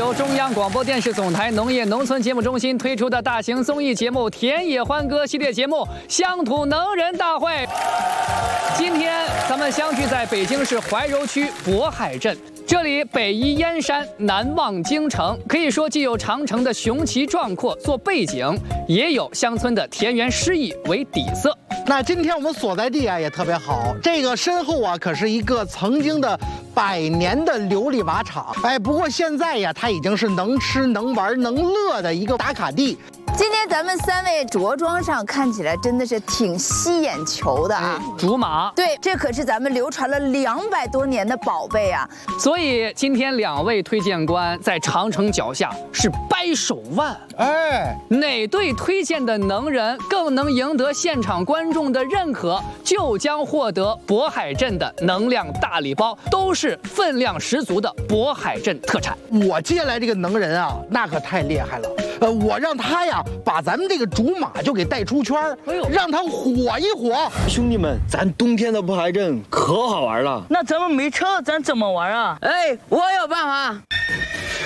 由中央广播电视总台农业农村节目中心推出的大型综艺节目《田野欢歌》系列节目《乡土能人大会》。今天咱们相聚在北京市怀柔区渤海镇。 这里北依燕山，南望京城，可以说既有长城的雄奇壮阔做背景，也有乡村的田园诗意为底色。 那今天我们所在地啊也特别好，这个身后啊可是一个曾经的100年的琉璃瓦厂。哎，不过现在呀，它已经是能吃能玩能乐的一个打卡地。 今天咱们3位着装上看起来真的是挺吸眼球的啊！ 竹马， 对，这可是咱们流传了200多年的宝贝啊！ 所以今天2位推荐官在长城脚下是掰手腕。 哎， 哪队推荐的能人更能赢得现场观众的认可，就将获得渤海镇的能量大礼包，都是分量十足的渤海镇特产。 我接下来这个能人啊，那可太厉害了。我让他呀。 把咱们这个竹马就给带出圈儿，让它火一火。 兄弟们，咱冬天的渤海镇可好玩了。 那咱们没车，咱怎么玩啊？ 哎，我有办法。